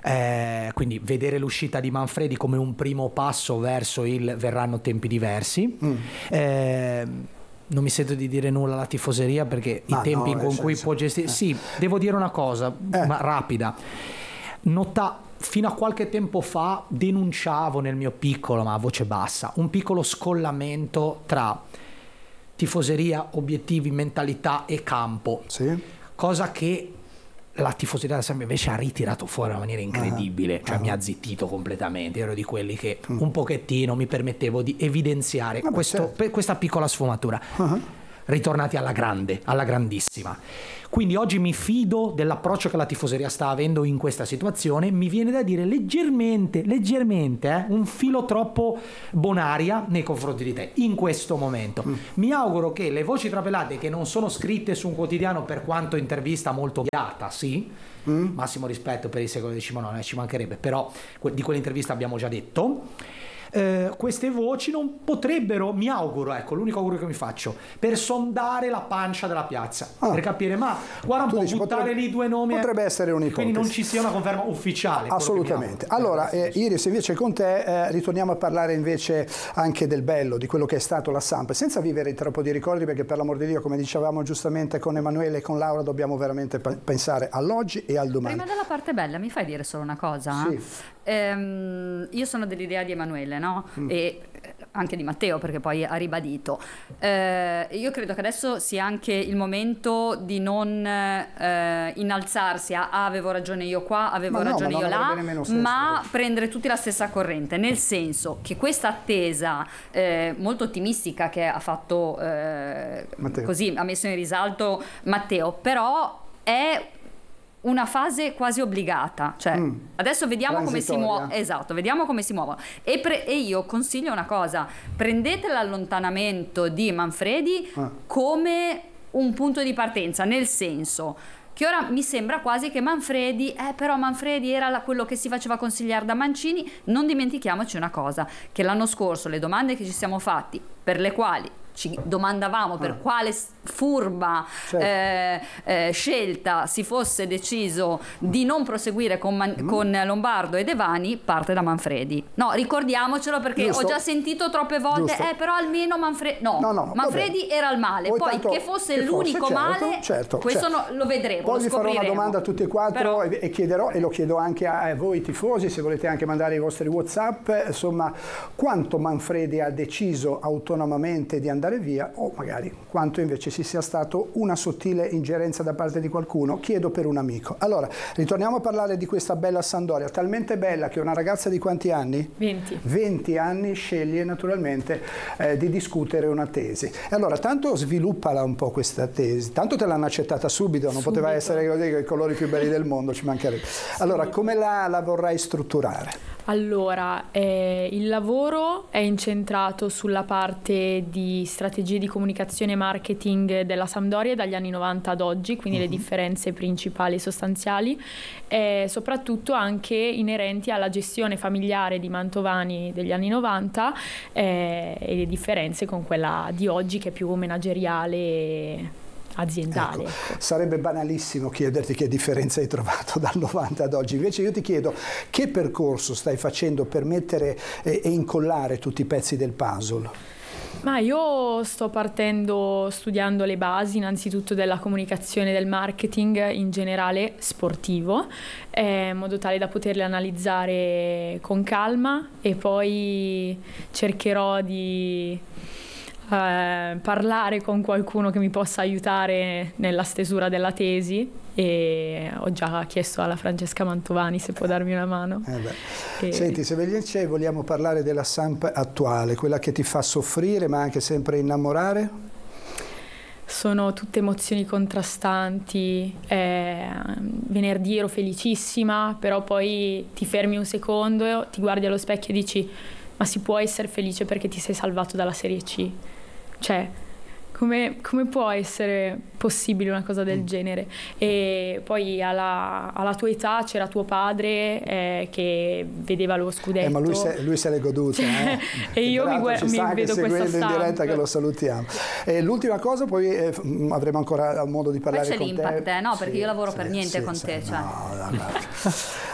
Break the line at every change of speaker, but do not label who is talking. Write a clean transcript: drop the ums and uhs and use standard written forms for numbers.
quindi vedere l'uscita di Manfredi come un primo passo verso il verranno tempi diversi. Non mi sento di dire nulla alla tifoseria perché i tempi con cui può gestire. Sì, devo dire una cosa ma rapida. Fino a qualche tempo fa denunciavo nel mio piccolo, ma a voce bassa, un piccolo scollamento tra tifoseria, obiettivi, mentalità e campo. Cosa che la tifoseria da sempre invece ha ritirato fuori in una maniera incredibile, cioè mi ha zittito completamente. Ero di quelli che un pochettino mi permettevo di evidenziare questa piccola sfumatura. Ritornati alla grande, alla grandissima. Quindi oggi mi fido dell'approccio che la tifoseria sta avendo in questa situazione. Mi viene da dire leggermente un filo troppo bonaria nei confronti di te in questo momento. Mi auguro che le voci trapelate che non sono scritte su un quotidiano, per quanto intervista molto ghiata, massimo rispetto per il secolo XIX, ci mancherebbe, però di quell'intervista abbiamo già detto. Queste voci non potrebbero, mi auguro, ecco, l'unico augurio che mi faccio, per sondare la pancia della piazza, per capire, ma guarda un po', buttare lì due nomi
potrebbe essere un'ipotesi,
quindi non ci sia una conferma ufficiale.
Assolutamente. Allora Iris, invece con te ritorniamo a parlare invece anche del bello, di quello che è stato la Samp, senza vivere troppo di ricordi, perché per l'amor di Dio, come dicevamo giustamente con Emanuele e con Laura, dobbiamo veramente pensare all'oggi e al domani.
Prima della parte bella mi fai dire solo una cosa?
Sì.
Io sono dell'idea di Emanuele, no? E anche di Matteo, perché poi ha ribadito. Io credo che adesso sia anche il momento di non innalzarsi a avevo ragione io qua, avevo ragione io là, ma prendere tutti la stessa corrente, nel senso che questa attesa molto ottimistica che ha fatto così, ha messo in risalto Matteo, però è una fase quasi obbligata, cioè adesso vediamo come si muove, vediamo come si muovono e io consiglio una cosa: prendete l'allontanamento di Manfredi come un punto di partenza, nel senso che ora mi sembra quasi che Manfredi era quello che si faceva consigliare da Mancini. Non dimentichiamoci una cosa, che l'anno scorso le domande che ci siamo fatti, per le quali ci domandavamo per quale furba scelta si fosse deciso di non proseguire con Lombardo e Devani, parte da Manfredi. No, ricordiamocelo, perché ho già sentito troppe volte però almeno Manfredi Manfredi era il male. Poi che fosse l'unico male, questo lo vedremo.
Poi vi farò una domanda a tutti e quattro e chiederò, e lo chiedo anche a voi tifosi, se volete anche mandare i vostri WhatsApp, insomma, quanto Manfredi ha deciso autonomamente di andare via, o magari quanto invece ci sia stato una sottile ingerenza da parte di qualcuno. Chiedo per un amico. Allora, ritorniamo a parlare di questa bella Sampdoria, talmente bella che una ragazza di quanti anni? 20 anni sceglie naturalmente di discutere una tesi. E allora, tanto sviluppala un po' questa tesi, tanto te l'hanno accettata subito, non poteva essere così, con i colori più belli del mondo, ci mancherebbe. Allora, come la vorrai strutturare?
Allora, il lavoro è incentrato sulla parte di strategie di comunicazione e marketing della Sampdoria dagli anni 90 ad oggi, quindi le differenze principali e sostanziali, e soprattutto anche inerenti alla gestione familiare di Mantovani degli anni 90 e le differenze con quella di oggi, che è più manageriale e aziendale.
Ecco. Sarebbe banalissimo chiederti che differenza hai trovato dal 90 ad oggi, invece io ti chiedo che percorso stai facendo per mettere e incollare tutti i pezzi del puzzle?
Ma io sto studiando le basi innanzitutto della comunicazione e del marketing in generale sportivo, in modo tale da poterle analizzare con calma, e poi cercherò di parlare con qualcuno che mi possa aiutare nella stesura della tesi, e ho già chiesto alla Francesca Mantovani se può darmi una mano.
Senti, se invece vogliamo parlare della Samp attuale, quella che ti fa soffrire ma anche sempre innamorare?
Sono tutte emozioni contrastanti. Venerdì ero felicissima, però poi ti fermi un secondo, ti guardi allo specchio e dici: ma si può essere felice perché ti sei salvato dalla Serie C? Cioè, come può essere possibile una cosa del genere? E poi alla tua età c'era tuo padre che vedeva lo scudetto.
Ma lui se l'è goduta.
E io mi vedo questa Samp
in diretta, che lo salutiamo. L'ultima cosa, poi avremo ancora modo di parlare
poi
con te.
Poi c'è l'impact, no? Perché io lavoro per niente con te. Cioè.
No.